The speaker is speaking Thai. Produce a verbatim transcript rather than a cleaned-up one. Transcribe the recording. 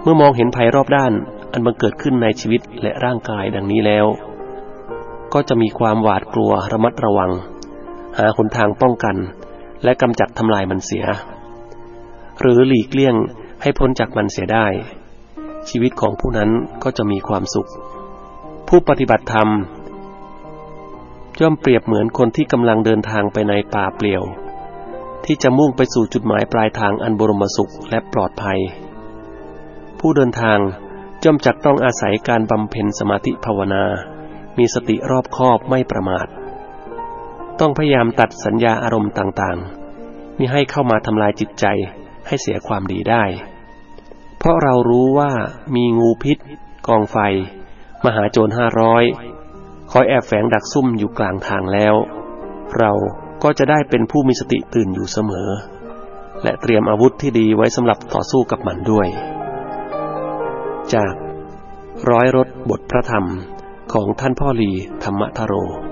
มื่อมองเห็นภัยรอบด้านอันบังเกิดขึ้นในชีวิตและร่างกายดังนี้แล้วก็จะมีความหวาดกลัวระมัดระวังหาหนทางป้องกันและกำจัดทำลายมันเสียหรือหลีกเลี่ยงให้พ้นจากมันเสียได้ชีวิตของผู้นั้นก็จะมีความสุขผู้ปฏิบัติธรรมย่อมเปรียบเหมือนคนที่กำลังเดินทางไปในป่าเปลี่ยวที่จะมุ่งไปสู่จุดหมายปลายทางอันบรมสุขและปลอดภัยผู้เดินทางย่อมจักต้องอาศัยการบำเพ็ญสมาธิภาวนามีสติรอบคอบไม่ประมาทต้องพยายามตัดสัญญาอารมณ์ต่างๆมิให้เข้ามาทำลายจิตใจให้เสียความดีได้เพราะเรารู้ว่ามีงูพิษกองไฟมหาโจรห้าร้อยคอยแอบแฝงดักซุ่มอยู่กลางทางแล้วเราก็จะได้เป็นผู้มีสติตื่นอยู่เสมอและเตรียมอาวุธที่ดีไว้สำหรับต่อสู้กับมันด้วยจากร้อยรถบทพระธรรมของท่านพ่อลีธรรมทโร